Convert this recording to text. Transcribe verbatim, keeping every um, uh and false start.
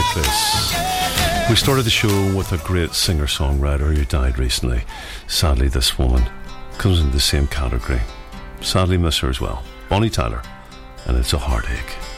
place. We started the show with a great singer-songwriter who died recently. Sadly, this woman comes in the same category. Sadly, miss her as well. Bonnie Tyler, and It's a Heartache.